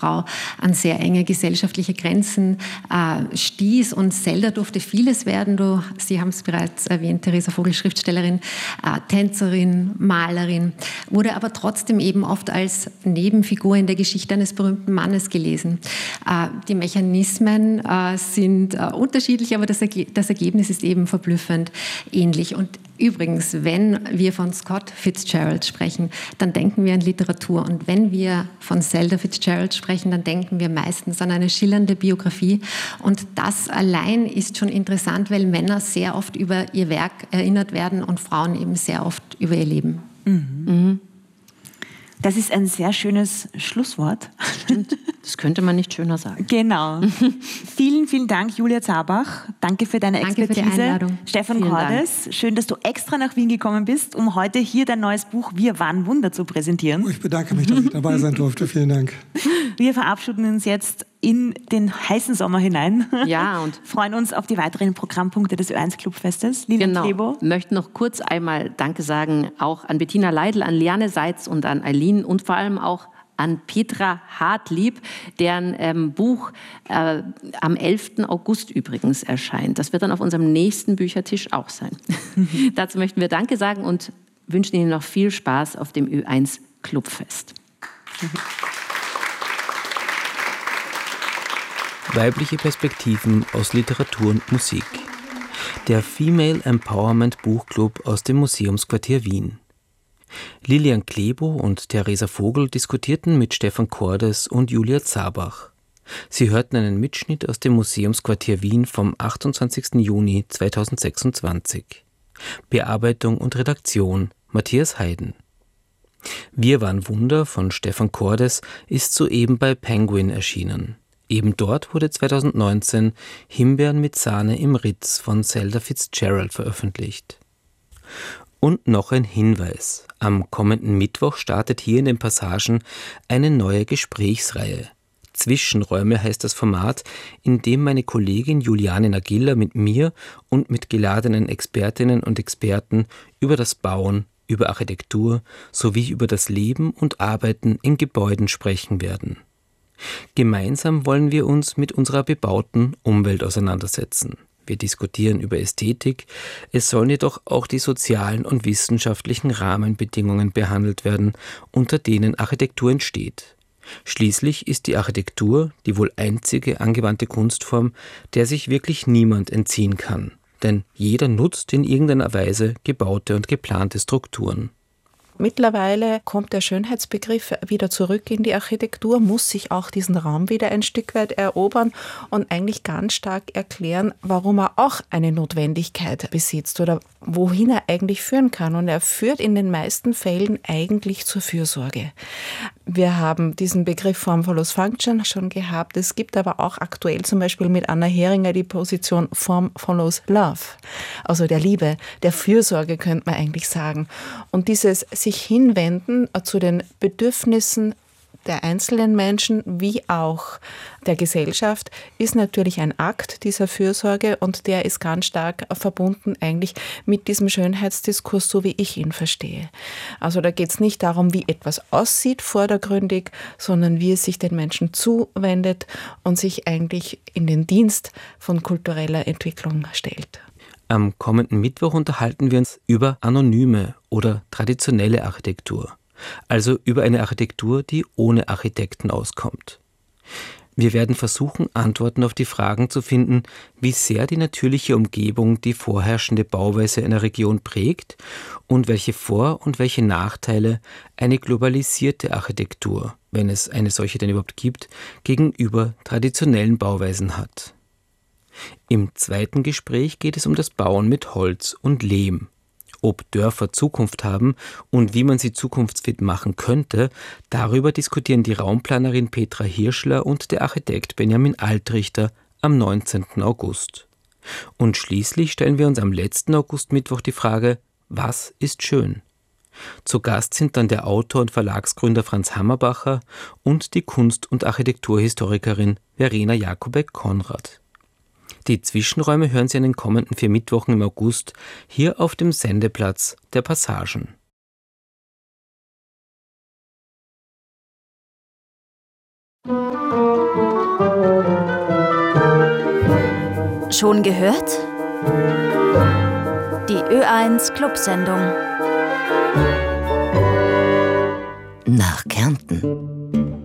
Frau an sehr enge gesellschaftliche Grenzen stieß. Und Zelda durfte vieles werden. Sie haben es bereits erwähnt, Theresa Vogel, Schriftstellerin, Tänzerin, Malerin, wurde aber trotzdem eben oft als Nebenfigur in der Geschichte eines berühmten Mannes gelesen. Die Mechanismen sind unterschiedlich, aber das Ergebnis ist eben verblüffend ähnlich. Und übrigens, wenn wir von Scott Fitzgerald sprechen, dann denken wir an Literatur. Und wenn wir von Zelda Fitzgerald sprechen, dann denken wir meistens an eine schillernde Biografie. Und das allein ist schon interessant, weil Männer sehr oft über ihr Werk erinnert werden und Frauen eben sehr oft über ihr Leben. Mhm. Das ist ein sehr schönes Schlusswort. Stimmt. Das könnte man nicht schöner sagen. Genau. Vielen, vielen Dank, Julia Zabach. Danke für deine Expertise. Danke für die Einladung. Stefan Cordes, schön, dass du extra nach Wien gekommen bist, um heute hier dein neues Buch Wir waren Wunder zu präsentieren. Ich bedanke mich, dass ich dabei sein durfte. Vielen Dank. Wir verabschieden uns jetzt in den heißen Sommer hinein. Ja, und freuen uns auf die weiteren Programmpunkte des Ö1 Clubfestes. Lilian Klebo. Möchten noch kurz einmal Danke sagen, auch an Bettina Leidl, an Liane Seitz und an Eileen und vor allem auch an Petra Hartlieb, deren Buch am 11. August übrigens erscheint. Das wird dann auf unserem nächsten Büchertisch auch sein. Dazu möchten wir Danke sagen und wünschen Ihnen noch viel Spaß auf dem Ö1 Clubfest. Weibliche Perspektiven aus Literatur und Musik. Der Female Empowerment Buchclub aus dem Museumsquartier Wien. Lilian Klebo und Theresa Vogel diskutierten mit Stefan Cordes und Julia Zabach. Sie hörten einen Mitschnitt aus dem Museumsquartier Wien vom 28. Juni 2026. Bearbeitung und Redaktion Matthias Heiden. Wir waren Wunder von Stefan Cordes ist soeben bei Penguin erschienen. Eben dort wurde 2019 Himbeeren mit Sahne im Ritz von Zelda Fitzgerald veröffentlicht. Und noch ein Hinweis. Am kommenden Mittwoch startet hier in den Passagen eine neue Gesprächsreihe. Zwischenräume heißt das Format, in dem meine Kollegin Juliane Nagilla mit mir und mit geladenen Expertinnen und Experten über das Bauen, über Architektur sowie über das Leben und Arbeiten in Gebäuden sprechen werden. Gemeinsam wollen wir uns mit unserer bebauten Umwelt auseinandersetzen. Wir diskutieren über Ästhetik, es sollen jedoch auch die sozialen und wissenschaftlichen Rahmenbedingungen behandelt werden, unter denen Architektur entsteht. Schließlich ist die Architektur die wohl einzige angewandte Kunstform, der sich wirklich niemand entziehen kann. Denn jeder nutzt in irgendeiner Weise gebaute und geplante Strukturen. Mittlerweile kommt der Schönheitsbegriff wieder zurück in die Architektur, muss sich auch diesen Raum wieder ein Stück weit erobern und eigentlich ganz stark erklären, warum er auch eine Notwendigkeit besitzt oder wohin er eigentlich führen kann. Und er führt in den meisten Fällen eigentlich zur Fürsorge. Wir haben diesen Begriff Form follows Function schon gehabt. Es gibt aber auch aktuell zum Beispiel mit Anna Heringer die Position Form follows Love, also der Liebe, der Fürsorge könnte man eigentlich sagen. Und dieses sich hinwenden zu den Bedürfnissen der einzelnen Menschen wie auch der Gesellschaft ist natürlich ein Akt dieser Fürsorge und der ist ganz stark verbunden eigentlich mit diesem Schönheitsdiskurs, so wie ich ihn verstehe. Also da geht es nicht darum, wie etwas aussieht vordergründig, sondern wie es sich den Menschen zuwendet und sich eigentlich in den Dienst von kultureller Entwicklung stellt. Am kommenden Mittwoch unterhalten wir uns über anonyme oder traditionelle Architektur. Also über eine Architektur, die ohne Architekten auskommt. Wir werden versuchen, Antworten auf die Fragen zu finden, wie sehr die natürliche Umgebung die vorherrschende Bauweise einer Region prägt und welche Vor- und welche Nachteile eine globalisierte Architektur, wenn es eine solche denn überhaupt gibt, gegenüber traditionellen Bauweisen hat. Im zweiten Gespräch geht es um das Bauen mit Holz und Lehm. Ob Dörfer Zukunft haben und wie man sie zukunftsfit machen könnte, darüber diskutieren die Raumplanerin Petra Hirschler und der Architekt Benjamin Altrichter am 19. August. Und schließlich stellen wir uns am letzten Augustmittwoch die Frage, was ist schön? Zu Gast sind dann der Autor und Verlagsgründer Franz Hammerbacher und die Kunst- und Architekturhistorikerin Verena Jakubek-Konrad. Die Zwischenräume hören Sie an den kommenden 4 Mittwochen im August hier auf dem Sendeplatz der Passagen. Schon gehört? Die Ö1 Clubsendung. Nach Kärnten.